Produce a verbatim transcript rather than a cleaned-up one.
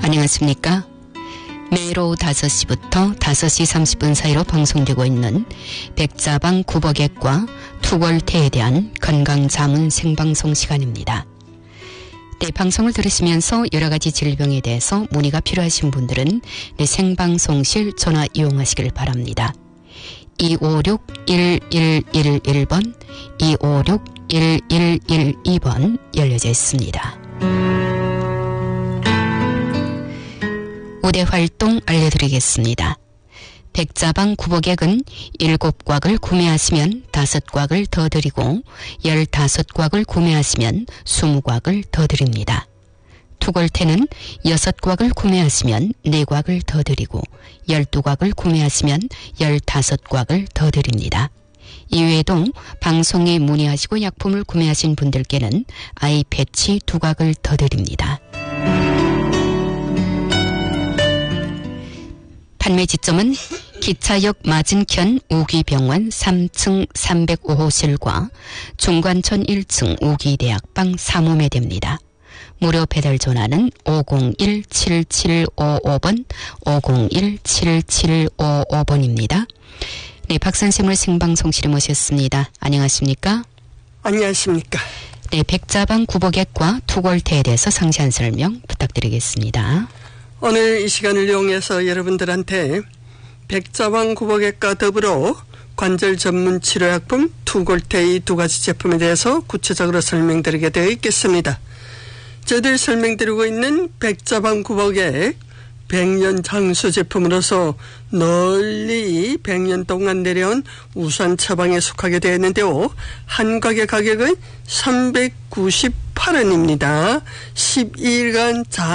안녕하십니까? 매일 오후 다섯 시부터 다섯 시 삼십 분 사이로 방송되고 있는 백자방 구복액과 투골태에 대한 건강자문 생방송 시간입니다. 네, 방송을 들으시면서 여러 가지 질병에 대해서 문의가 필요하신 분들은 네, 생방송실 전화 이용하시길 바랍니다. 이오육 일일일일 번, 이오육 일일일이 번 열려져 있습니다. 우대 활동 알려드리겠습니다. 백자방 구복액은 일곱 곽을 구매하시면 다섯 곽을 더 드리고 열다섯 곽을 구매하시면 스무 곽을 더 드립니다. 투골태는 여섯 곽을 구매하시면 네 곽을 더 드리고 열두 곽을 구매하시면 열다섯 곽을 더 드립니다. 이외에도 방송에 문의하시고 약품을 구매하신 분들께는 아이 패치 두 곽을 더 드립니다. 판매 지점은 기차역 맞은편 우기병원 삼 층 삼백오 호실과 중관천 일 층 우기대학방 삼 호에 됩니다. 무료 배달 전화는 오공일 칠칠오오 번, 오공일 칠칠오오 번입니다. 네, 박 선생님을 생방송실에 모셨습니다. 안녕하십니까? 안녕하십니까? 네, 백자방 구복액과 투골태에 대해서 상세한 설명 부탁드리겠습니다. 오늘 이 시간을 이용해서 여러분들한테 백자방 구복액과 더불어 관절 전문 치료약품 투골태 이 두 가지 제품에 대해서 구체적으로 설명드리게 되어 있겠습니다. 저희들 설명드리고 있는 백자방 구복액 백 년 장수 제품으로서 널리 백 년 동안 내려온 우수한 처방에 속하게 되어 있는데요. 한 곽의 가격은 삼백구십팔 원입니다. 십이 일간 자